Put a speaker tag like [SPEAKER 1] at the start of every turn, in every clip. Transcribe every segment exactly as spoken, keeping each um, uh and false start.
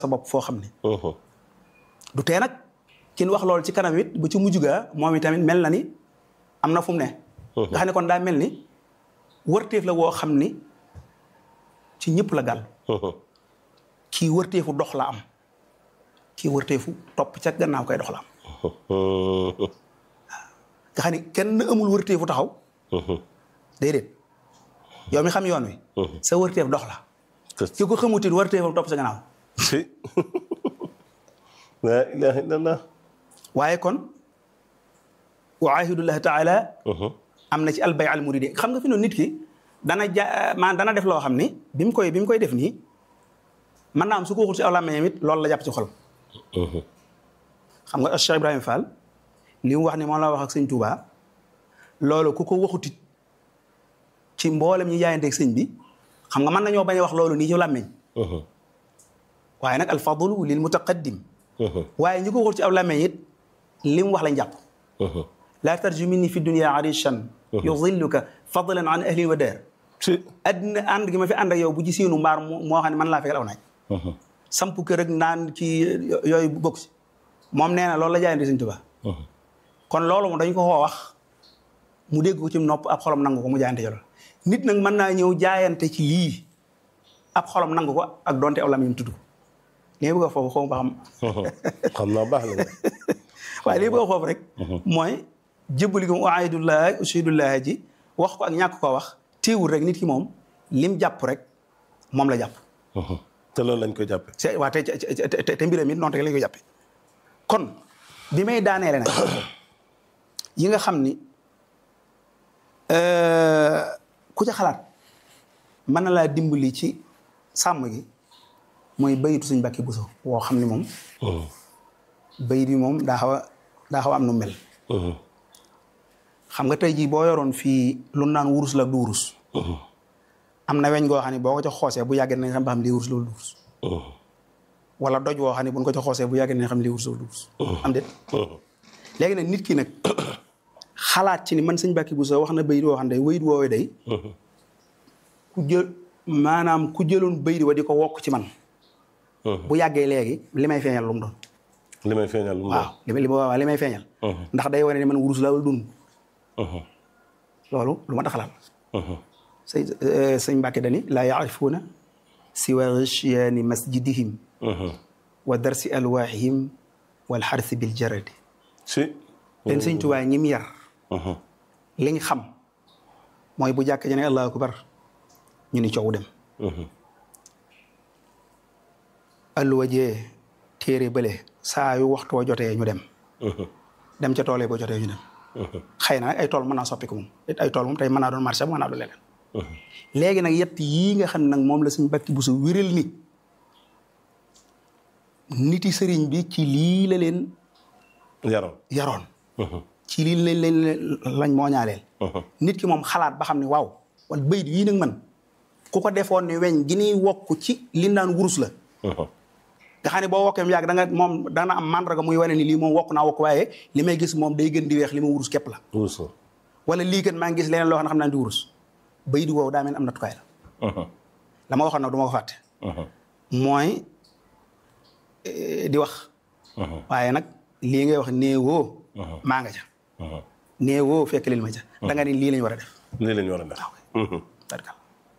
[SPEAKER 1] sa bopp foo xam ne du tee nag kin wax loolu ci kanam it bu ci mujj ga moom itamit mel na ni am na fu mu ne nga xam ne kon daa mel ni wërteef la woo xam ni ci ñëpp la gàll kii wërteefu dox la am kii wërteefu topp ca gannaaw koy dox la am nga xam ne kenn amul wërteefu taxaw déedéet yow mi xam yoon wi sa wërteef dox la ki ko xamutit wërteefam topp sa gannaaw
[SPEAKER 2] si la ilaha illallah
[SPEAKER 1] waaye kon wa ahidullah taala am na ci albay al muridi xam nga fi noonu nit ki dana ja maan dana def loo xam ni bi mu koy bi mu koy def nii mën naa am su ko waxul si aw làmmiñam it loolu la jàpp ci xol xam nga Cheikh Ibrahima Fall li mu wax ni moom la wax ak sëñ Touba loolu ku ko waxutit ci mboolem ñi jaayanteeg sëñ bi xam nga mën nañoo bañ a wax loolu nii ci làmmiñ waaye nag alfadlu lil mutaqaddim waaye ñi ko waxul ci aw làmmiñ it li mu wax lañ jàpp laa tarju minni fi dunia arishan yudilluka fadlan an ahli wa daar addina ànd gi ma fi ànd ak yow bu ci siinu mbaar moo xam ne man laa fekkal aw naaj samp kër ak naan ci yooyu bokk si moom nee na loolu la jaayante sëñ Tuubaa kon loolu moom dañ ko koo wax mu dégg ko ci nopp ab xolam nangu ko mu jaayante loolu nit nag mën naa ñëw jaayante ci lii ab xolam nangu ko ak donte aw lamiñam tudd ko li bëgg a foofu xaw ma ba xam
[SPEAKER 2] xam naa baax la
[SPEAKER 1] waaye li bëgg a foofu rek mooy jébbali ko uaidullah ushidullah ji wax ko ak ñàkk koo wax téewul rek nit ki moom lim jàpp rek moom la jàpp
[SPEAKER 2] te loolu lañ koy jàppe
[SPEAKER 1] c'est waa te te mbiram it noonu rek lañ koy jàppe kon bi may daaneele nag yi nga xam ni ku ca xalaat mën na laa dimbali ci sàmm gi mooy bayitu suñ Mbàkke Buso woo xam ni moom bayit bi moom daa xaw a daa xaw a am nu mel xam nga tey jii boo yoroon fii lu naan wurus la du wurus am na weñ goo xam ne boo ko ca xoosee bu yàggee nañ xam ba xam lii wurus loolu du wurus wala doj woo xam ne buñ ko ca xoosee bu yàggee nañ xam lii wurus loolu du wurus am déet léegi nag nit ki nag xalaat ci ni man sëñ Mbàkke Buso wax na bayit woo xam ne day wayit woowee day ku jël maanaam ku jëloon bayit wa di ko wokk ci man bu yàggee léegi li may feeñal lu mu doon
[SPEAKER 2] li may feeñal lu mu doon
[SPEAKER 1] waaw li waaw li may feeñal ndax day wane ne man wurus la wala dund loolu lu ma taxalaat sëñ sëñ Mbàkke dani laa yaarifuuna siwa ghishyaani masjidihim wa darsi alwaahihim wal xarsi bil jaradi
[SPEAKER 2] si
[SPEAKER 1] leen sëñ Tuubaa ñi mu yar liñ xam mooy bu jàkk ja ne allahu akbar ñu ni coow dem alluwajee téere bële saa yu waxtu wa jotee ñu dem dem ca tool yi boo jotee ñu dem xëy na ay tool mën naa soppi ko moom ay tool moom tey mën naa doon marché mën naa doon leneen léegi nag yett yii nga xam ne nag moom la suñ Mbàkke Buso wéral ni niti sëriñ bi ci lii la leen
[SPEAKER 2] yaroon
[SPEAKER 1] yaroon ci lii lañ leen lañ moo ñaaleel nit ki moom xalaat ba xam ne waaw wala bayit yii nag man ku ko defoon ne weñ gi niy wokk ci li naan wurus la nga xam ne boo wokkee mu yàgg da nga moom dana am mandarga muy wane ni lii moom wokk naa wokk waaye li may gis moom day gën di weex li ma wurus képp la wala lii kat maa ngi gis leneen loo xam ne xam naa di wurus bay di woowu daa mel am nattukaay la la ma waxoon nag du ma ko fàtte mooy di wax waaye nag lii ngay wax néewoo maa nga ca néewoo fekk lil ma ca da nga ni lii lañ war a def
[SPEAKER 2] lii lañ war a def
[SPEAKER 1] tarkal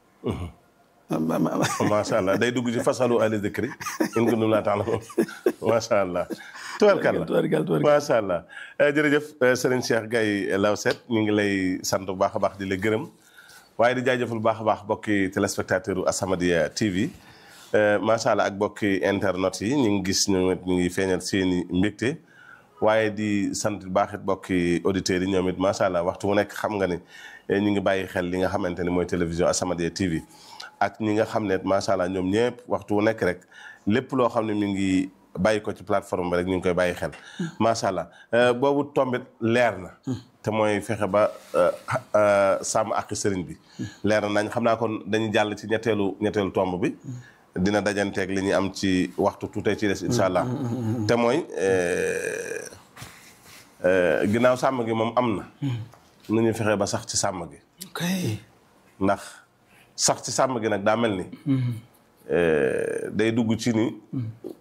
[SPEAKER 2] macha allah day dugg ci fasalu ahla zikri in kuntum laa ta'lamuun macha allah. tubarkalla macha allah jërëjëf Serigne Cheikh Gaye Lawset ñu ngi lay sant bu baax a baax di la gërëm waaye di jaajëfal bu baax a baax bokki téléspectateur u As-Samadiyya T V macha allah ak bokki internet yi ñu ngi gis ñoom it ñu ngi feeñal seeni mbégte waaye di sant bu baax it bokki auditeurs yi ñoom it macha allah waxtu mu nekk xam nga ni ñu ngi bàyyi xel li nga xamante ni mooy télévision As-Samadiyya T V. ak ñi nga xam ne macha allah ñoom ñëpp waxtu wu nekk rek lépp loo xam ne mi ngi bàyyi ko ci plateforme bi rek ñu ngi koy bàyyi xel macha allah boobu tombit leer na te mooy fexe ba sàmm ak sëriñ bi leer na nañ xam naa kon dañuy jàll ci ñetteelu ñetteelu tomb bi dina dajanteeg li ñuy am ci waxtu tuutee ci des incha allah te mooy ginnaaw sàmm gi moom am na nu ñuy fexe ba sax ci sàmm gi ndax sax ci sàmm gi nag daa mel ni day dugg ci ni